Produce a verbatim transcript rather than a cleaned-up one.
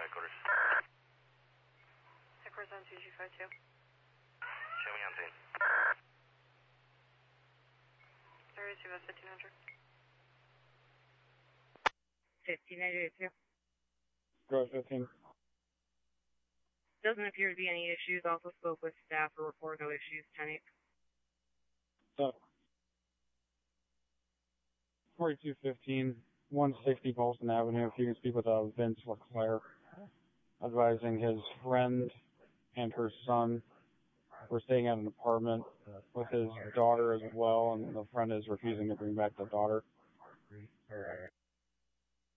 headquarters. Headquarters on two G five two. Show me on scene. Area two about fifteen hundred. fifteen eighty-two. Go ahead, fifteen. Doesn't appear to be any issues. Also spoke with staff to report no issues. ten eight. So, forty-two fifteen, one sixty Bolston Avenue. If you can speak with uh, Vince LeClaire, advising his friend and her son were staying at an apartment with his daughter as well, and the friend is refusing to bring back the daughter.